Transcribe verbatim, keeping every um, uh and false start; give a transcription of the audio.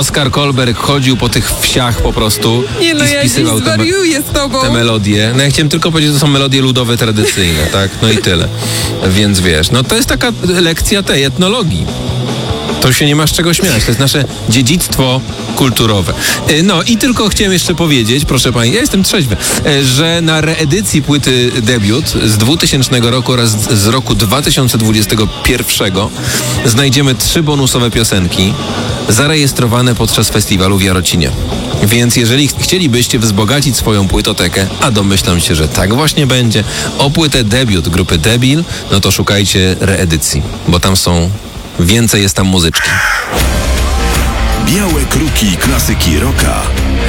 Oskar Kolberg chodził po tych wsiach po prostu Nie no, i ja dziś spisywał te, me- zwariuję z tobą. te melodie. No ja chciałem tylko powiedzieć, że to są melodie ludowe, tradycyjne, tak? No i tyle. Więc wiesz, no to jest taka lekcja tej etnologii. To się nie ma z czego śmiać. To jest nasze dziedzictwo kulturowe. E, No i tylko chciałem jeszcze powiedzieć, proszę pani, ja jestem trzeźwy, e, że na reedycji płyty Debiut z dwutysięcznego roku oraz z- z roku dwa tysiące dwudziestego pierwszego znajdziemy trzy bonusowe piosenki zarejestrowane podczas festiwalu w Jarocinie. Więc jeżeli ch- chcielibyście wzbogacić swoją płytotekę, a domyślam się, że tak właśnie będzie, o płytę Debiut grupy Debil, no to szukajcie reedycji, bo tam są Więcej jest tam muzyczki. Białe kruki klasyki rocka